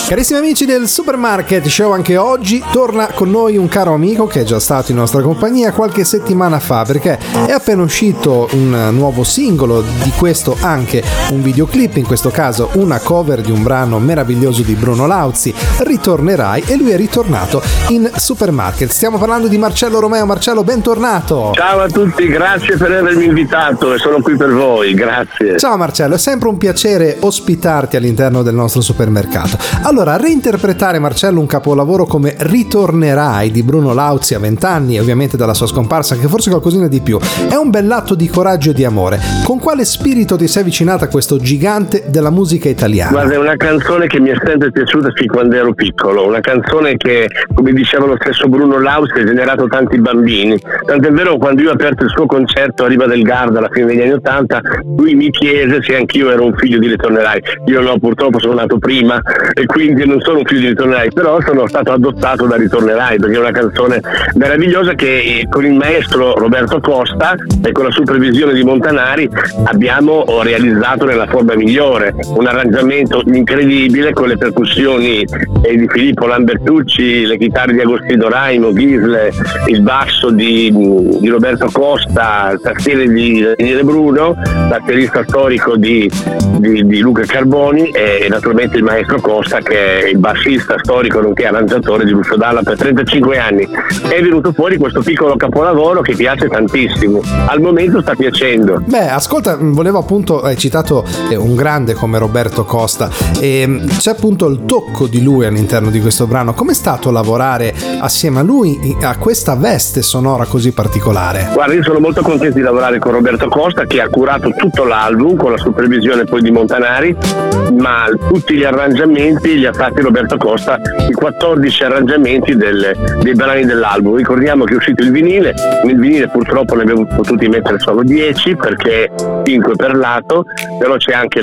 Carissimi amici del Supermarket Show, anche oggi torna con noi un caro amico che è già stato in nostra compagnia qualche settimana fa, perché è appena uscito un nuovo singolo, di questo anche un videoclip, in questo caso una cover di un brano meraviglioso di Bruno Lauzi, Ritornerai, e lui è ritornato in Supermarket. Stiamo parlando di Marcello Romeo. Marcello, bentornato. Ciao a tutti, grazie per avermi invitato e sono qui per voi, grazie. Ciao Marcello, è sempre un piacere ospitarti all'interno del nostro supermercato. Allora, reinterpretare, Marcello, un capolavoro come Ritornerai di Bruno Lauzi a 20 anni, ovviamente dalla sua scomparsa, che forse qualcosina di più, è un bell'atto di coraggio e di amore. Con quale spirito ti sei avvicinata a questo gigante della musica italiana? Guarda, è una canzone che mi è sempre piaciuta fin quando ero piccolo, una canzone che, come diceva lo stesso Bruno Lauzi, ha generato tanti bambini. Tant'è vero, quando io ho aperto il suo concerto a Riva del Garda alla fine degli anni '80, lui mi chiese se anch'io ero un figlio di Ritornerai. Io no, purtroppo sono nato prima e quindi non sono un figlio di Ritornerai, però sono stato adottato da Ritornerai, perché è una canzone meravigliosa che con il maestro Roberto Costa e con la supervisione di Montanari abbiamo realizzato nella forma migliore, un arrangiamento incredibile con le percussioni di Filippo Lambertucci, le chitarre di Agostino Raimo, Ghisle, il basso di Roberto Costa, il tastiere di Daniele Bruno, batterista storico di Luca Carboni e naturalmente il maestro Costa, che è il bassista storico nonché arrangiatore di Lucio Dalla per 35 anni. È venuto fuori questo piccolo capolavoro che piace tantissimo, al momento sta piacendo. Beh, ascolta, volevo appunto, hai citato un grande come Roberto Costa, e c'è appunto il tocco di lui all'interno di questo brano. Com'è stato lavorare assieme a lui a questa veste sonora così particolare? Guarda, io sono molto contento di lavorare con Roberto Costa, che ha curato tutto l'album con la supervisione poi di Montanari, ma tutti gli arrangiamenti li ha fatti Roberto Costa, i 14 arrangiamenti dei brani dell'album. Ricordiamo che è uscito il vinile, nel vinile purtroppo ne abbiamo potuti mettere solo 10 perché 5 per lato, però c'è anche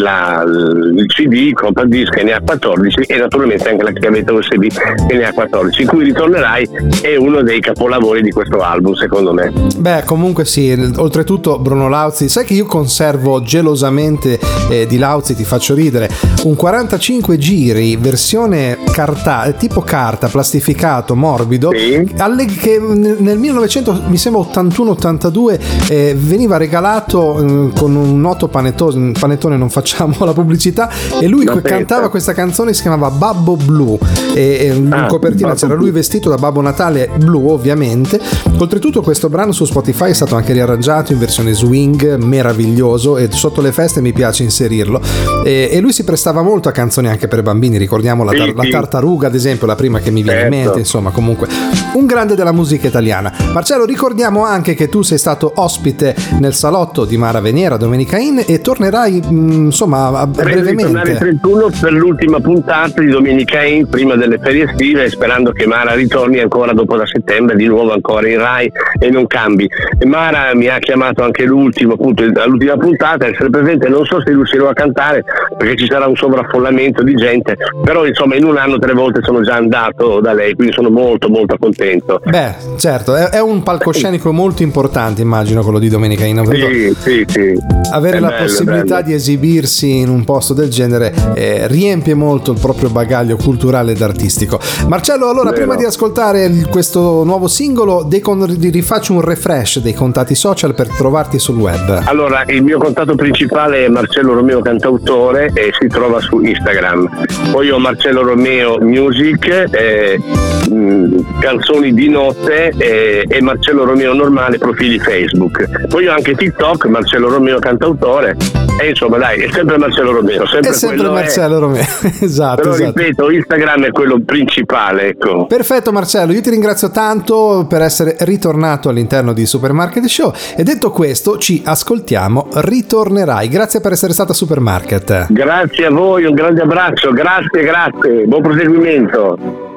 il CD, compact disc, che ne ha 14, e naturalmente anche la chiavetta USB che ne ha 14, in cui Ritornerai è uno dei capolavori di questo album, secondo me. Beh, comunque sì, oltretutto Bruno Lauzi, sai che io conservo gelosamente di Lauzi, ti faccio ridere, un 45 giri versione tipo carta, plastificato, morbido, sì, che nel 1900, mi sembra 81-82, veniva regalato con un noto panettone, non facciamo la pubblicità, e lui cantava questa canzone, si chiamava Babbo Blu, e in copertina c'era lui vestito da Babbo Natale blu, ovviamente. Oltretutto questo brano su Spotify è stato anche riarrangiato in versione swing, meraviglioso, e sotto le feste mi piace inserirlo, e lui si prestava molto a canzoni anche per bambini. Ricordiamo la Tartaruga, ad esempio, la prima che mi viene in mente. Insomma, comunque un grande della musica italiana. Marcello, ricordiamo anche che tu sei stato ospite nel salotto di Mara Veniera Domenica In, e tornerai brevemente. Tornare il 31 per l'ultima puntata di Domenica In prima delle ferie estive, sperando che Mara ritorni ancora dopo da settembre di nuovo ancora in Rai e non cambi. E Mara mi ha chiamato anche all'ultima puntata, essere presente. Non so se riuscirò a cantare perché ci sarà un sovraffollamento di gente, però insomma in un anno 3 volte sono già andato da lei, quindi sono molto molto contento. Beh, certo, è un palcoscenico molto importante, immagino, quello di Domenica In. Sì. Avere la possibilità di esibirsi in un posto del genere riempie molto il proprio bagaglio culturale ed artistico. Marcello, allora, prima di ascoltare questo nuovo singolo, rifaccio un refresh dei contatti social per trovarti sul web. Allora, il mio contatto principale è Marcello Romeo Cantautore e si trova su Instagram. Poi ho Marcello Romeo Music, canzoni di notte, e Marcello Romeo normale, profili Facebook. Poi ho anche TikTok, Marcello Romeo Cantautore, e insomma dai, è sempre Marcello Romeo, è sempre Marcello Romeo. Esatto. Però ripeto, Instagram è quello principale, ecco. Perfetto Marcello, io ti ringrazio tanto per essere ritornato all'interno di Supermarket Show, e detto questo ci ascoltiamo Ritornerai. Grazie per essere stata a Supermarket. Grazie a voi, un grande abbraccio, grazie, buon proseguimento.